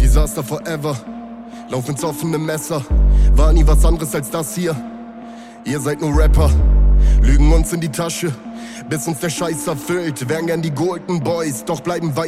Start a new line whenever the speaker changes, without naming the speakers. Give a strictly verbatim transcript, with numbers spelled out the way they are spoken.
Disaster forever. Lauf ins offene Messer. War nie was anderes als das hier. Ihr seid nur Rapper. Lügen uns in die Tasche, bis uns der Scheiß erfüllt. Wären gern die Golden Boys, doch bleiben weiter.